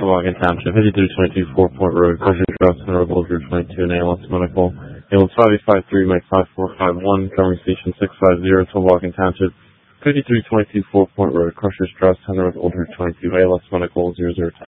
Toboggan Township, 5322 4 Point Road, Crushing Trust, Center of Old Route 22, and ALS Medical. ALS 5853, Mike 5451, covering station 650, Toboggan Township, 5322 4 Point Road, Crushers Trust, Center of Old Route 22, ALS Medical 0010.